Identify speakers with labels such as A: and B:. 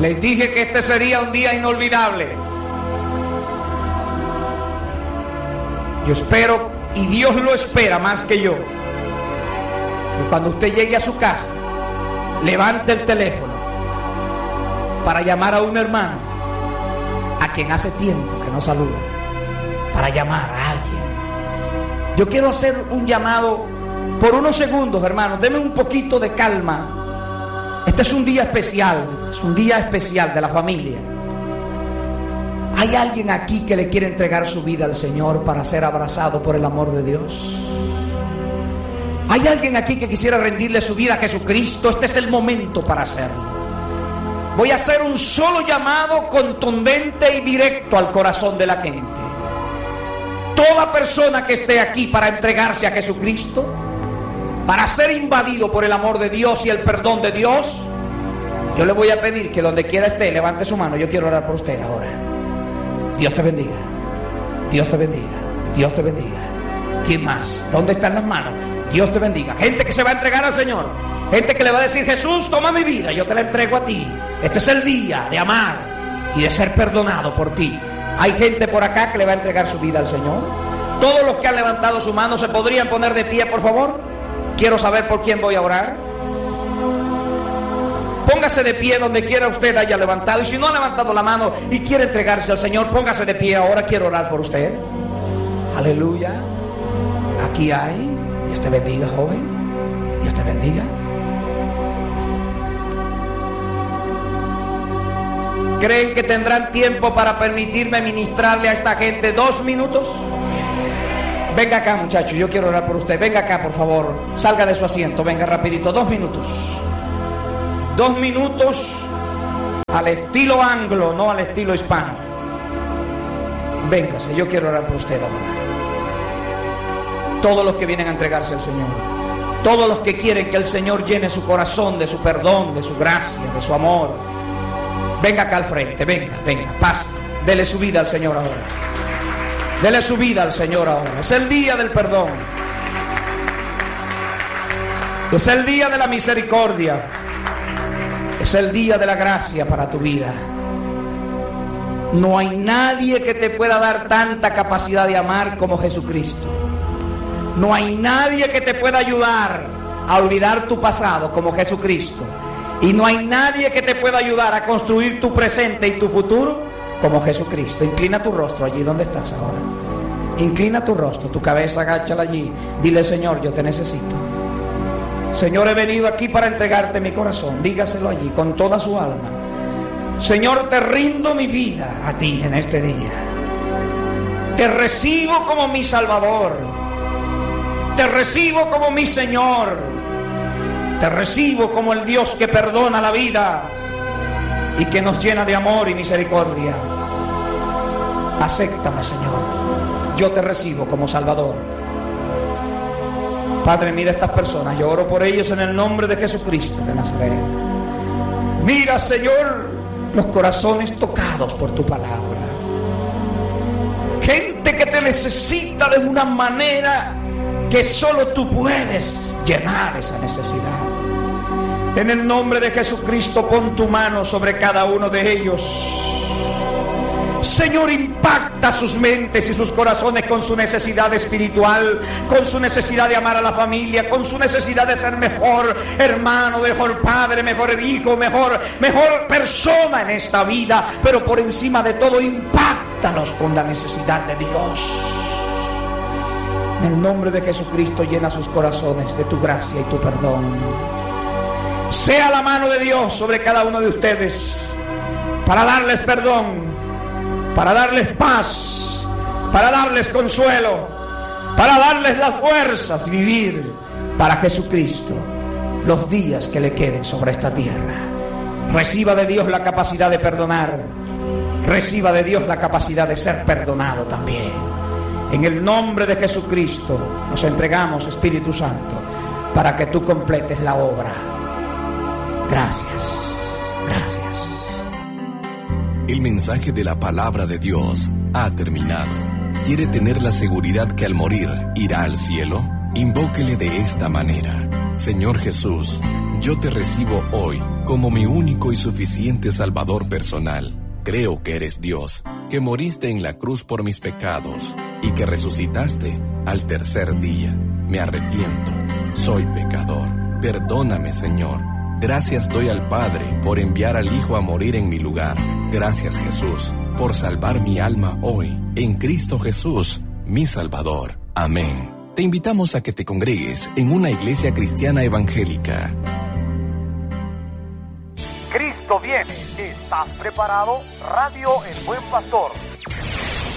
A: Les dije que este sería un día inolvidable. Yo espero, y Dios lo espera más que yo, que cuando usted llegue a su casa, levante el teléfono para llamar a un hermano a quien hace tiempo que no saluda, para llamar a alguien. Yo quiero hacer un llamado por unos segundos, hermanos. Denme un poquito de calma. Este es un día especial, es un día especial de la familia. ¿Hay alguien aquí que le quiere entregar su vida al Señor para ser abrazado por el amor de Dios? ¿Hay alguien aquí que quisiera rendirle su vida a Jesucristo? Este es el momento para hacerlo. Voy a hacer un solo llamado contundente y directo al corazón de la gente. Toda persona que esté aquí para entregarse a Jesucristo, para ser invadido por el amor de Dios y el perdón de Dios, yo le voy a pedir que donde quiera esté, levante su mano. Yo quiero orar por usted ahora. Dios te bendiga. Dios te bendiga. Dios te bendiga. ¿Quién más? ¿Dónde están las manos? Dios te bendiga. Gente que se va a entregar al Señor. Gente que le va a decir: Jesús, toma mi vida, yo te la entrego a ti. Este es el día de amar y de ser perdonado por ti. Hay gente por acá que le va a entregar su vida al Señor. Todos los que han levantado su mano, ¿se podrían poner de pie, por favor? Quiero saber por quién voy a orar. Póngase de pie donde quiera usted haya levantado. Y si no ha levantado la mano y quiere entregarse al Señor, póngase de pie ahora. Quiero orar por usted. Aleluya. Aquí hay. Dios te bendiga, joven. Dios te bendiga. ¿Creen que tendrán tiempo para permitirme ministrarle a esta gente 2 minutos? Venga acá, muchacho, yo quiero orar por usted. Venga acá, por favor. Salga de su asiento, venga rapidito. 2 minutos. 2 minutos al estilo anglo, no al estilo hispano. Véngase, yo quiero orar por usted ahora. Todos los que vienen a entregarse al Señor, todos los que quieren que el Señor llene su corazón de su perdón, de su gracia, de su amor, venga acá al frente, venga, pase, dele su vida al Señor ahora. Dele su vida al Señor ahora. Es el día del perdón. Es el día de la misericordia. Es el día de la gracia para tu vida. No hay nadie que te pueda dar tanta capacidad de amar como Jesucristo. No hay nadie que te pueda ayudar a olvidar tu pasado como Jesucristo. Y no hay nadie que te pueda ayudar a construir tu presente y tu futuro como Jesucristo. Inclina tu rostro allí donde estás ahora. Inclina tu rostro, tu cabeza, agáchala allí. Dile: Señor, yo te necesito. Señor, he venido aquí para entregarte mi corazón. Dígaselo allí con toda su alma. Señor, te rindo mi vida a ti en este día. Te recibo como mi Salvador. Te recibo como mi Señor. Te recibo como el Dios que perdona la vida y que nos llena de amor y misericordia. Acéptame, Señor. Yo te recibo como Salvador. Padre, mira a estas personas. Yo oro por ellos en el nombre de Jesucristo de Nazaret. Mira, Señor, los corazones tocados por tu palabra. Gente que te necesita de una manera que solo tú puedes llenar esa necesidad. En el nombre de Jesucristo, pon tu mano sobre cada uno de ellos. Señor, impacta sus mentes y sus corazones con su necesidad espiritual, con su necesidad de amar a la familia, con su necesidad de ser mejor hermano, mejor padre, mejor hijo, mejor persona en esta vida. Pero por encima de todo, impáctalos con la necesidad de Dios. En el nombre de Jesucristo, llena sus corazones de tu gracia y tu perdón. Sea la mano de Dios sobre cada uno de ustedes para darles perdón, para darles paz, para darles consuelo, para darles las fuerzas y vivir para Jesucristo los días que le queden sobre esta tierra. Reciba de Dios la capacidad de perdonar. Reciba de Dios la capacidad de ser perdonado también. En el nombre de Jesucristo nos entregamos, Espíritu Santo, para que tú completes la obra. Gracias, gracias.
B: El mensaje de la palabra de Dios ha terminado. ¿Quiere tener la seguridad que al morir irá al cielo? Invóquele de esta manera: Señor Jesús, Yo te recibo hoy como mi único y suficiente Salvador personal. Creo que eres Dios, que moriste en la cruz por mis pecados y que resucitaste al tercer día. Me arrepiento, soy pecador. Perdóname, Señor. Gracias doy al Padre por enviar al Hijo a morir en mi lugar. Gracias, Jesús, por salvar mi alma hoy, en Cristo Jesús, mi Salvador. Amén. Te invitamos a que te congregues en una iglesia cristiana evangélica.
C: Cristo viene. ¿Estás preparado? Radio El Buen Pastor